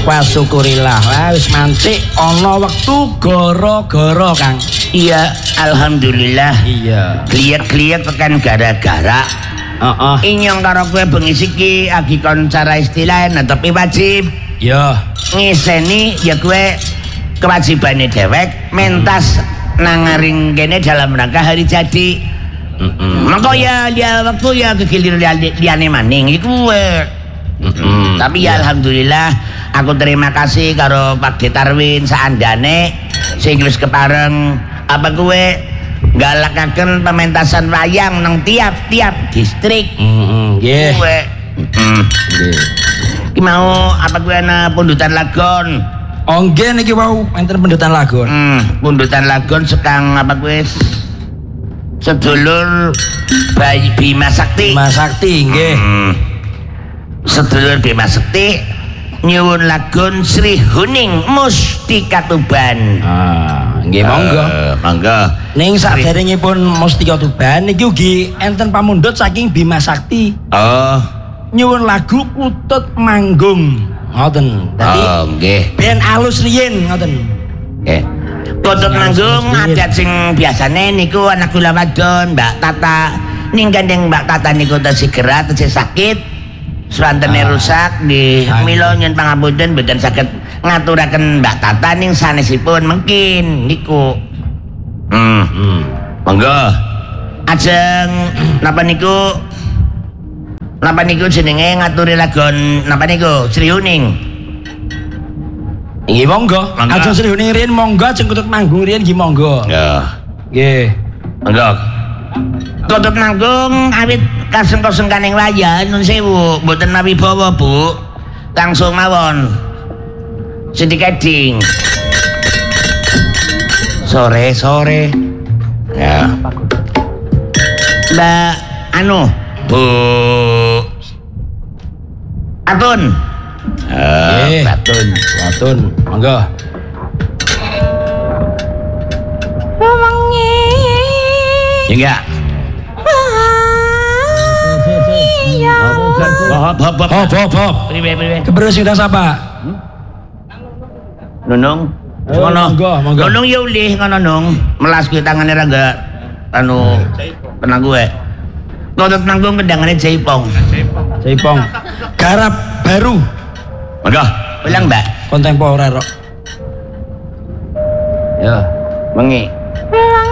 Wah syukurillah. Wis mancik ana wektu gara-gara Kang. Iya, alhamdulillah. Iya. Kliek-kliek tekan gara-gara. Inyong karo kowe bengi iki agi kon cara istilah tapi wajib. Ya. Ngiseni ya kowe kewajibane dewek mentas nangaring kene dalam rangka hari jadi. Maka ya dia waktu ya kegilir liane maning iku tapi ya alhamdulillah aku terima kasih karo Pak Detarwin saandane sing wis kepareng apa kowe galakaken pementasan wayang nang tiap-tiap distrik. Nggih. Ki mau apa kowe ana pundutan lagon? Oh nggih niki wau enten pundutan lagon. Pundutan lagon sekang apa kowe sedulur Bayi Bima Sakti. Bima Sakti nggih. Sedulur Bima Sakti nyuwun lagon Sri Huning Mustika Tuban. Nggih monggo. Monggo. Ning saderengipun Mustika Tuban niki ugi enten pamundhut saking Bima Sakti. Nyuwun lagu Putut Manggung. Ngoten. Dadi nggih. Ben alus riyin ngoten. Nggih. Putut Manggung adat sing biasane niku anak kula wadon Mbak Tata. Ning gandeng Mbak Tata niku tesih gerak tesih sakit. Swantene rusak di mila nyun pangapunten mboten saged ngaturaken Mbak Tata ning sanesipun mungkin niku. Monggo. Ajeng napa niku? Napa niku jenenge ngaturi lagon napa niku? Sri Huning. Nggih monggo. Ajeng Sri Huning riyen monggo, ajeng Putut Manggung riyen nggih monggo. Ya. Nggih. Monggo. Putut Manggung awit kaseng-kasengkaning wayan nun sewu mboten mawibawa Bu. Langsung mawon. Sedikading. Sore-sore. Ya. Mbak anu Bu Atun. Batun, monggo. Ya enggak. Hop. Priwe. Keberes sudah sapa? Nunung. Monggo. Nunung ya ulih ngono nung. Melas kuwi tangane ra enggak anu tenang gue. Putut Manggung kendangane Jaipong. Garap baru. Monggo, ulang Mbak. Kontemporer kok. Ya, wengi.